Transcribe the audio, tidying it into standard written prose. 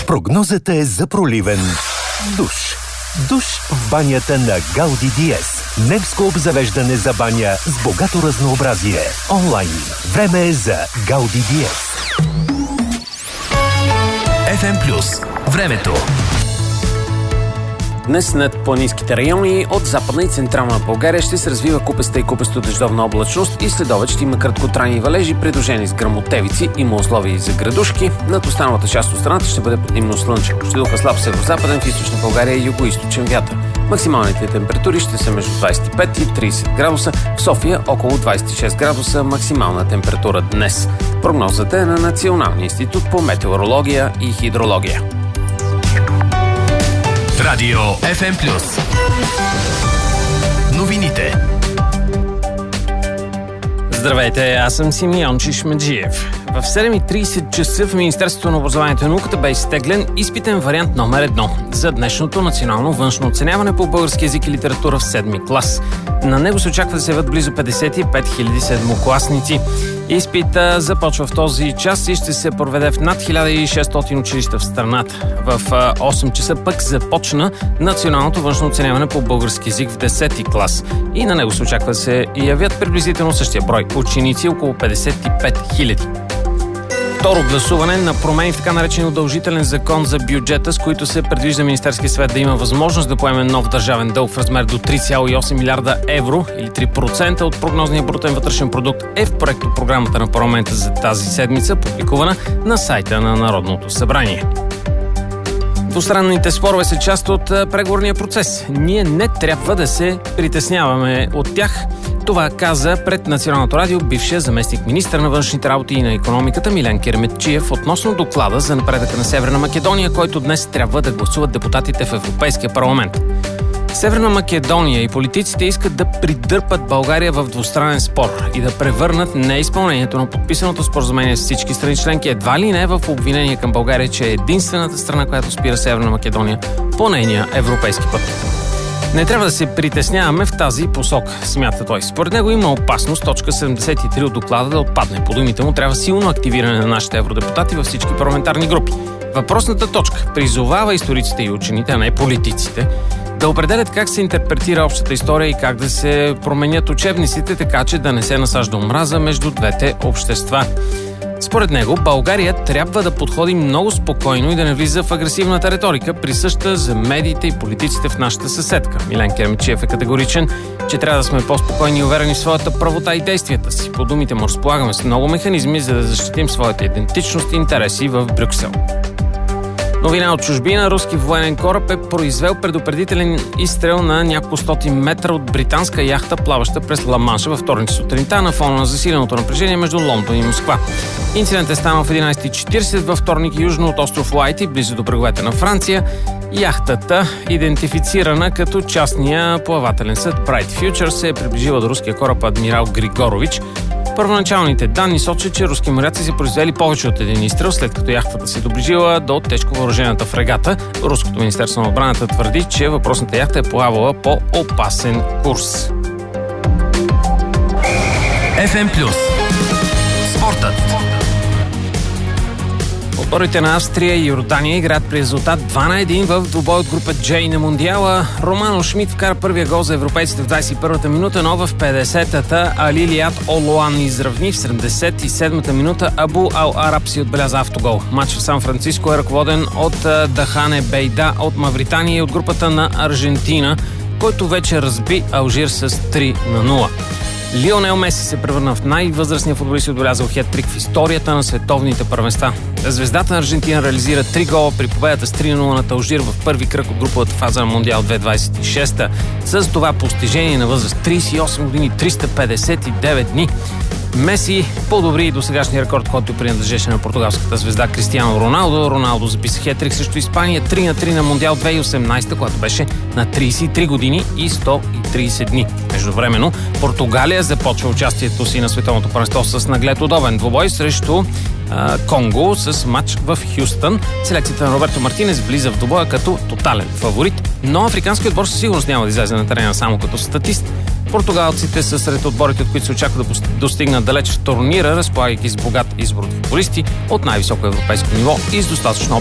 Прогнозата е за проливен душ. Душ в банята на Гауди Диез. Немско обзавеждане за баня с богато разнообразие. Онлайн. Време е за Гауди Диез. FM+. Времето. Днес над планинските райони от западна и централна България ще се развива купеста и купесто дъждовна облачност и следобед ще има краткотрайни валежи, придружени с гръмотевици, има условия и за градушки. Над останалата част от страната ще бъде предимно слънчево. Ще духа слаб северозападен, в източна България и югоизточен вятър. Максималните температури ще са между 25 и 30 градуса. В София около 26 градуса максимална температура днес. Прогнозата е на Националния институт по метеорология и хидрология. Радио FM+. Новините. Здравейте, аз съм Симеон Чишмеджиев. В 7:30 часа в Министерството на образованието и науката бе изтеглен изпитен вариант номер 1 за днешното национално външно оценяване по български език и литература в 7-ми клас. На него се очаква да се явят близо 55 000 седмокласници. Изпита започва в този час и ще се проведе в над 1600 училища в страната. В 8 часа пък започна националното външно оценяване по български език в 10-ти клас. И на него се очаква да се явят приблизително същия брой ученици, около 55 000. Второ гласуване на промени в така наречен удължителен закон за бюджета, с които се предвижда Министерския съвет да има възможност да поеме нов държавен дълг в размер до 3,8 милиарда евро или 3% от прогнозния брутен вътрешен продукт е в проекто програмата на парламента за тази седмица, публикувана на сайта на Народното събрание. Двустранните спорове са част от преговорния процес. Ние не трябва да се притесняваме от тях. Това каза пред Националното радио бившия заместник-министър на външните работи и на икономиката Милен Кирметчиев относно доклада за напредъка на Северна Македония, който днес трябва да гласуват депутатите в Европейския парламент. Северна Македония и политиците искат да придърпат България в двустранен спор и да превърнат неизпълнението на подписаното споразумение с всички страни членки едва ли не в обвинение към България, че е единствената страна, която спира Северна Македония по нейния европейски път. Не трябва да се притесняваме в тази посока, смята той. Според него има опасност точка 73 от доклада да отпадне. По думите му трябва силно активиране на нашите евродепутати във всички парламентарни групи. Въпросната точка призовава историците и учените, а не политиците, да определят как се интерпретира общата история и как да се променят учебниците, така че да не се насажда омраза между двете общества. Според него, България трябва да подходи много спокойно и да не влиза в агресивната риторика, присъща за медиите и политиците в нашата съседка. Милен Кирметчиев е категоричен, че трябва да сме по-спокойни и уверени в своята правота и действията си. По думите му разполагаме с много механизми, за да защитим своята идентичност и интереси в Брюксел. Новина от чужбина. Руски военен кораб е произвел предупредителен изстрел на няколко стоти метра от британска яхта, плаваща през Ла-Манша във вторник сутринта на фона на засиленото напрежение между Лондон и Москва. Инцидент е станал в 11:40 във вторник южно от остров Уайти, близо до бреговете на Франция. Яхтата, идентифицирана като частния плавателен съд Bright Future, се е приближила до руския кораб Адмирал Григорович. Първоначалните данни сочат, че руски моряци са произвели повече от един изстрел, след като яхтата се доближила до тежко въоръжената фрегата. Руското министерство на отбраната твърди, че въпросната яхта е плавала по опасен курс. FM+. Спортът. Отборите на Австрия и Йордания играят при резултат 2-1 в двубой от група J на Мондиала. Романо Шмидт вкара първия гол за европейците в 21-та минута, но в 50-та Алилият Олоан изравни. В 77-та минута Абу Ал Араб си отбеляза автогол. Матч в Сан Франциско е ръководен от Дахане Бейда от Мавритания и от групата на Аржентина, който вече разби Алжир с 3-0. Лионел Меси се превърна в най-възрастния футболист и отбелязал хет-трик в историята на световните първенства. Звездата на Аржентина реализира 3 гола при победата с 3-0 на Алжир в първи кръг от груповата фаза на Мондиал 2026. С това постижение на възраст 38 години 359 дни Меси подобри досегашния рекорд, който принадлежеше на португалската звезда Кристиано Роналдо. Роналдо записа хет-трик срещу Испания 3-3 на Мондиал 2018, когато беше на 33 години и 130 дни. Междувременно, Португалия започва участието си на световното първенство с наглед удобен двубой срещу Конго с матч в Хюстън. Селекцията на Роберто Мартинес влиза в двубоя като тотален фаворит, но африканският отбор със сигурност няма да излезе на терена само като статист. Португалците са сред отборите, от които се очаква да достигнат далеч в турнира, разполагайки с богат избор от футболисти от най-високо европейско ниво и с достатъчно